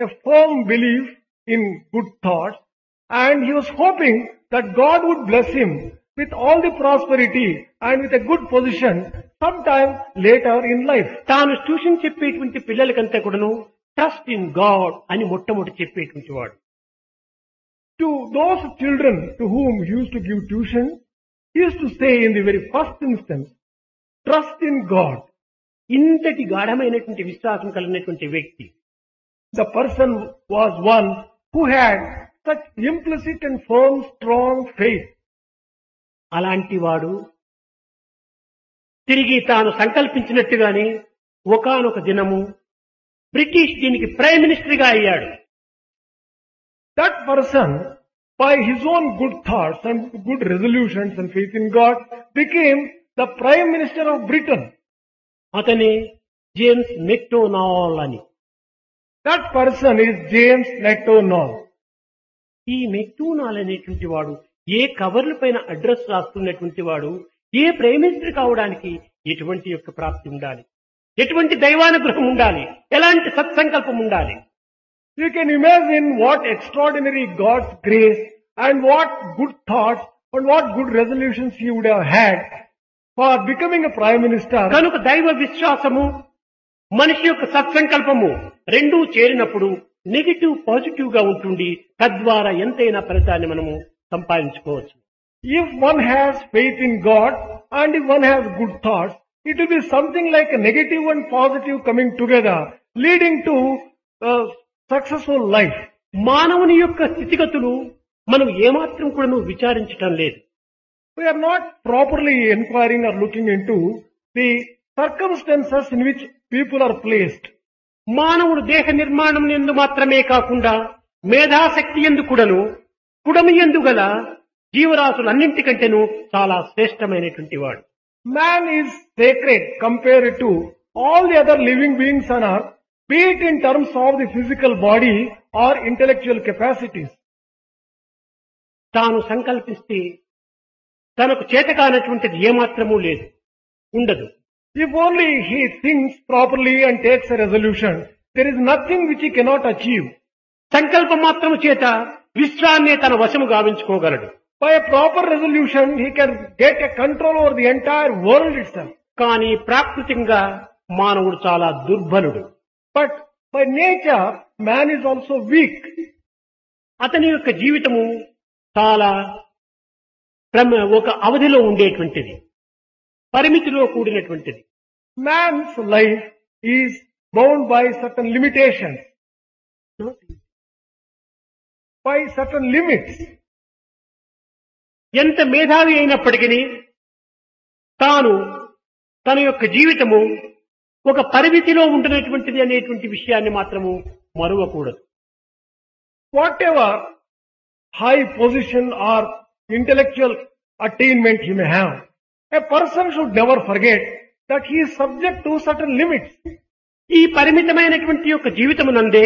a firm belief in good thoughts, and he was hoping that God would bless him with all the prosperity and with a good position sometime later in life. తాను tuition చెప్పేటువంటి పిల్లలకంతా కూడాను trust in God అని మొట్టమొదటి చెప్పేటువంటి వాడు. To those children to whom he used to give tuition, he used to say in the very first instance, trust in God. ఇంతటి గాఢమైనటువంటి విశ్వాసం కలిగినటువంటి వ్యక్తి. The person was one who had such implicit and firm, strong faith. అలాంటి వాడు తిరిగి తాను సంకల్పించినట్టుగానే ఒకానొక దినము బ్రిటిష్ దీనికి ప్రైమ్ మినిస్టర్ గా అయ్యాడు. That person, by his own good thoughts and good resolutions and faith in God, became the Prime Minister of Britain. అతనే జేమ్స్ మెక్డొనాల్డ్ అని. That person is James Macdonald. ఈ మెక్డొనాల్డ్ అనేటువంటి వాడు ఏ కవర్ల పైన address రాస్తున్నటువంటి వాడు ఏ prime minister కావడానికి ఎటువంటి యొక్క ప్రాప్తి ఉండాలి, ఎటువంటి దైవానుగ్రహం ఉండాలి, ఎలాంటి సత్సంకల్పం ఉండాలి. You can imagine what extraordinary God's grace and what good thoughts and what good resolutions he would have had for becoming a Prime Minister. కనుక దైవ విశ్వాసము మనిషి యొక్క సత్సంకల్పము రెండూ చేరినప్పుడు నెగిటివ్ పాజిటివ్ గా ఉంటుంది. తద్వారా ఎంతైనా ఫలితాన్ని మనము సంపాదించుకోవచ్చు. If one has faith in God and if one has good thoughts, it will be something like a negative and positive coming together, leading to a successful life. మానవుని యొక్క స్థితిగతులు మనం ఏమాత్రం కూడా విచారించటం లేదు. We are not properly inquiring or looking into the circumstances in which people are placed. మానవుడు దేహ నిర్మాణం యందు మాత్రమే కాకుండా మేధాశక్తి యందు కూడాను పుడమి యందు గల జీవరాశులన్నింటికంటేను చాలా శ్రేష్టమైనటువంటి వాడు. Man is sacred compared to all the other living beings on earth, be it in terms of the physical body or intellectual capacities. తాను సంకల్పిస్తే తనకు చేతకానటువంటిది ఏమాత్రమూ లేదు, ఉండదు. If only he thinks properly and takes a resolution, there is nothing which he cannot achieve. సంకల్పం మాత్రము చేత విశ్వాన్నే తన వశము గావించుకోగలడు. By a proper resolution, he can get a control over the entire world itself. కానీ ప్రాకృతికంగా మానవుడు చాలా దుర్బలుడు. But by nature, man is also weak. అతని యొక్క జీవితము చాలా ఒక అవధిలో ఉండేటువంటిది, పరిమితిలో కూడినటువంటిది. Man's life is bound by certain limitations, by certain limits. ఎంత మేధావి అయినప్పటికీ తాను తన యొక్క జీవితము ఒక పరిమితిలో ఉంటున్నటువంటిది అనేటువంటి విషయాన్ని మాత్రము మరువకూడదు. Whatever high position or intellectual attainment he may have, a person should never forget that he is subject to certain limits. ఈ పరిమితమైనటువంటి యొక్క జీవితమునందే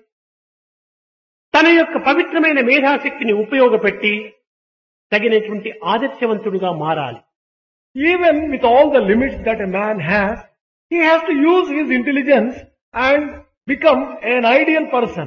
తన యొక్క పవిత్రమైన మేధాశక్తిని ఉపయోగపెట్టి తగినటువంటి ఆదర్శవంతుడిగా మారాలి. Even with all the limits that a man has, he has to use his intelligence and become an ideal person.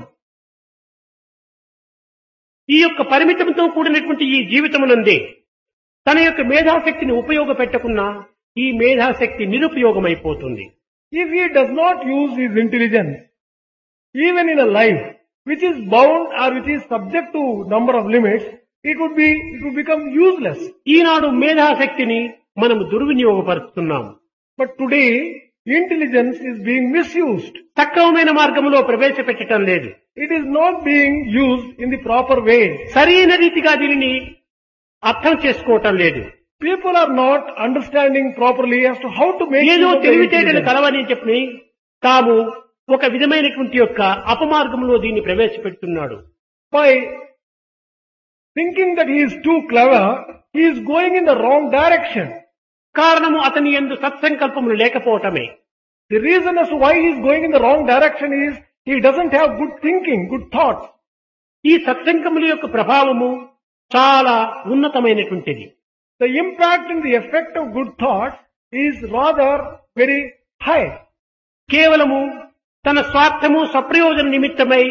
ఈ యొక్క పరిమితంతో కూడినటువంటి ఈ జీవితమునందే తన యొక్క మేధాశక్తిని ఉపయోగపెట్టకున్నా ఈ మేధాశక్తి నిరుపయోగమైపోతుంది. If he does not use his intelligence, even in a life which is bound or which is subject to number of limits, it would become useless. ఈనాడు మేధాశక్తిని మనం దుర్వినియోగపరుస్తున్నాము. But today, intelligence is being misused. సక్రమమైన మార్గంలో ప్రవేశపెట్టడం లేదు. It is not being used in the proper way. సరైన రీతిగా దీనిని అర్థం చేసుకోవటం లేదు. People are not understanding properly as to how to make ఏదో use of the తెలివితేటలు intelligence. కలవని చెప్పి తాము ఒక విధమైనటువంటి యొక్క అపమార్గంలో దీన్ని ప్రవేశపెడుతున్నాడు. By thinking that he is too clever, he is going in the wrong direction. కారణము అతని యందు సత్సంకల్పములు లేకపోవటమే. The reason as to why he is going in the wrong direction is he doesn't have good thinking, good thoughts. ఈ సత్సంకముల యొక్క ప్రభావము చాలా ఉన్నతమైనటువంటిది. The impact and the effect of good thoughts is rather very high. కేవలము తన స్వార్థము స్వప్రయోజన నిమిత్తమై